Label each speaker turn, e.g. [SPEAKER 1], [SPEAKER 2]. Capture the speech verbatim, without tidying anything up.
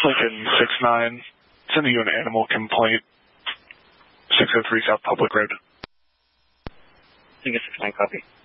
[SPEAKER 1] Lincoln six nine, sending you an animal complaint. six oh three South Public Road.
[SPEAKER 2] Lincoln six nine, copy.